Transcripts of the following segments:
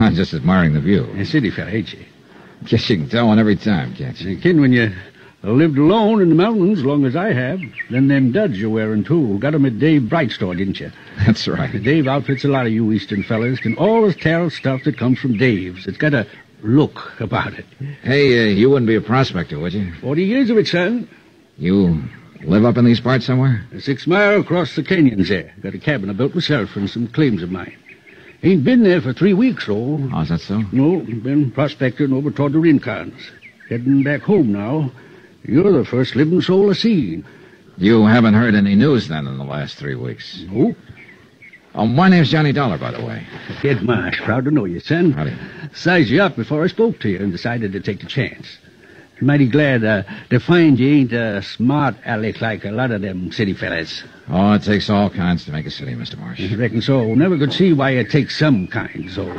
I'm just admiring the view. A city fella, ain't you? Guess you can tell one every time, can't you? Kid, when you lived alone in the mountains as long as I have, then them duds you're wearing, too. Got 'em at Dave Bright's store, didn't you? That's right. Dave outfits a lot of you eastern fellas. Can always tell stuff that comes from Dave's. It's got a look about it. Hey, you wouldn't be a prospector, would you? 40 years of it, son. You live up in these parts somewhere? 6 miles across the canyons there. Got a cabin I built myself and some claims of mine. Ain't been there for 3 weeks, though. Oh, is that so? No, been prospecting over toward the Rincons. Heading back home now. You're the first living soul I seen. You haven't heard any news, then, in the last 3 weeks? No. My name's Johnny Dollar, by the way. Ed Marsh, proud to know you, son. Howdy. Sized you up before I spoke to you and decided to take the chance. Mighty glad to find you ain't a smart aleck like a lot of them city fellas. Oh, it takes all kinds to make a city, Mr. Marsh. I reckon so. Never could see why it takes some kind, so.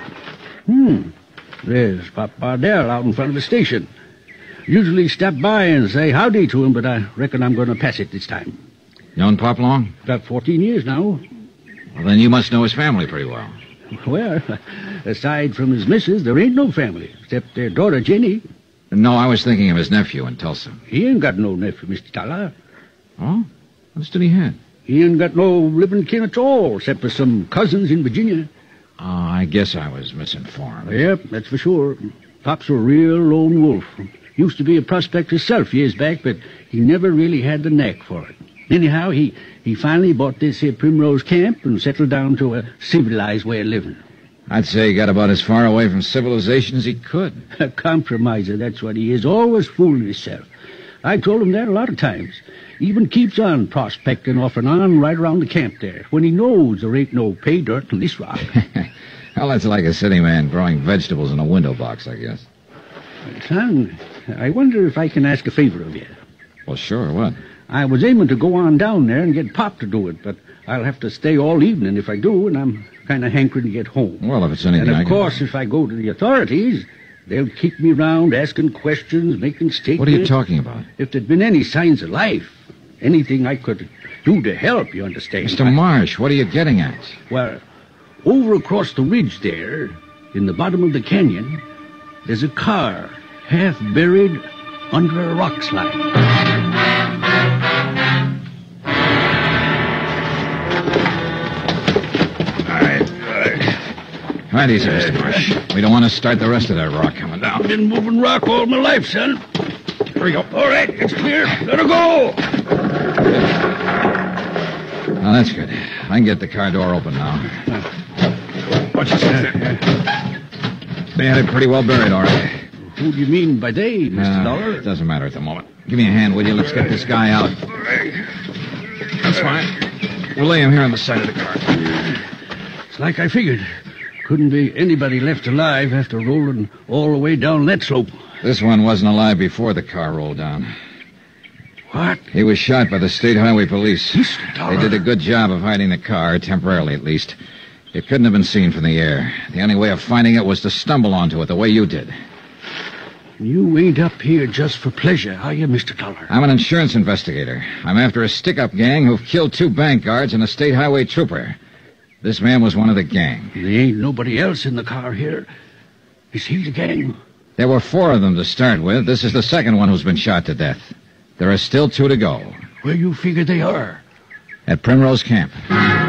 There's Pop Bardell out in front of the station. Usually stop by and say howdy to him, but I reckon I'm going to pass it this time. Known Pop long? About 14 years now. Well, then you must know his family pretty well. Well, aside from his missus, there ain't no family, except their daughter, Jenny. No, I was thinking of his nephew in Tulsa. He ain't got no nephew, Mr. Dollar. Oh? What's did he had? He ain't got no living kin at all, except for some cousins in Virginia. Oh, I guess I was misinformed. Yep, that's for sure. Pop's a real lone wolf. Used to be a prospector himself years back, but he never really had the knack for it. Anyhow, he finally bought this here Primrose Camp and settled down to a civilized way of living. I'd say he got about as far away from civilization as he could. A compromiser, that's what he is. Always fooling himself. I told him that a lot of times. Even keeps on prospecting off and on right around the camp there, when he knows there ain't no pay dirt in this rock. Well, that's like a city man growing vegetables in a window box, I guess. Son, I wonder if I can ask a favor of you. Well, sure, what? I was aiming to go on down there and get Pop to do it, but I'll have to stay all evening if I do, and I'm kind of hankering to get home. Well, if it's anything And, I of can... course, if I go to the authorities, they'll keep me round asking questions, making statements. What are you talking about? If there'd been any signs of life, anything I could do to help, you understand. Mr. Marsh, what are you getting at? Well, over across the ridge there, in the bottom of the canyon, there's a car half buried under a rock slide. Right easy, Mr. Marsh. We don't want to start the rest of that rock coming down. I've been moving rock all my life, son. Here we go. All right, it's clear. Let her go. Oh, that's good. I can get the car door open now. Watch yourself. They had it pretty well buried, all right. Who do you mean by they, Mr. Dollar? It doesn't matter at the moment. Give me a hand, will you? Let's get this guy out. That's fine. We'll lay him here on the side of the car. It's like I figured. Couldn't be anybody left alive after rolling all the way down that slope. This one wasn't alive before the car rolled down. What? He was shot by the State Highway Police. Mr. Dollar. They did a good job of hiding the car, temporarily at least. It couldn't have been seen from the air. The only way of finding it was to stumble onto it the way you did. You ain't up here just for pleasure, are you, Mr. Dollar? I'm an insurance investigator. I'm after a stick-up gang who've killed 2 bank guards and a state highway trooper. This man was one of the gang. There ain't nobody else in the car here. Is he the gang? There were 4 of them to start with. This is the second one who's been shot to death. There are still 2 to go. Where you figure they are? At Primrose Camp.